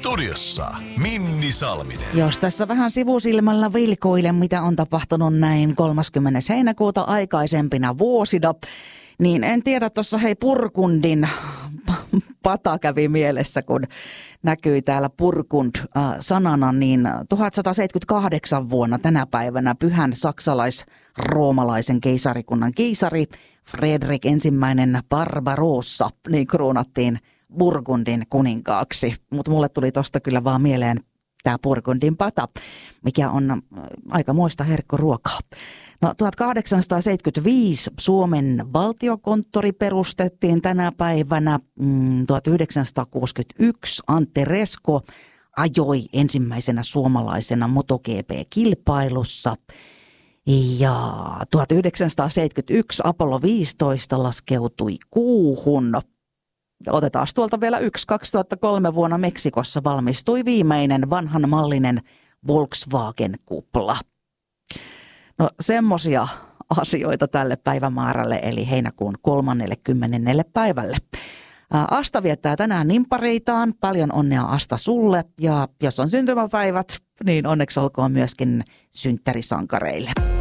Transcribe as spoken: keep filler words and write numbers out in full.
Studiossa Minni Salminen. Jos tässä vähän sivusilmällä vilkoilen, mitä on tapahtunut näin kolmaskymmenes heinäkuuta aikaisempina vuosina, niin en tiedä, tuossa hei Purkundin pata kävi mielessä, kun näkyi täällä Purkund äh, sanana, niin tuhatsataseitsemänkymmentäkahdeksan vuonna tänä päivänä pyhän saksalais-roomalaisen keisarikunnan keisari Fredrik ensimmäinen Barbarossa niin kruunattiin Burgundin kuninkaaksi. Mutta mulle tuli tosta kyllä vaan mieleen tämä Purkundin pata, mikä on aikamoista herkkuruokaa. No tuhatkahdeksansataaseitsemänkymmentäviisi Suomen valtiokonttori perustettiin tänä päivänä. Mm, tuhatyhdeksänsataakuusikymmentäyksi Antti Resko ajoi ensimmäisenä suomalaisena MotoGP-kilpailussa. Ja tuhatyhdeksänsataaseitsemänkymmentäyksi Apollo viisitoista laskeutui kuuhun. Otetaan tuolta vielä yksi. kaksituhattakolme vuonna Meksikossa valmistui viimeinen vanhanmallinen Volkswagen-kupla. No semmosia asioita tälle päivämäärälle, eli heinäkuun kolmannellekymmenennelle päivälle. Asta viettää tänään nimppareitaan. Paljon onnea Asta sulle. Ja jos on syntymäpäivät, niin onneksi olkoon myöskin synttärisankareille.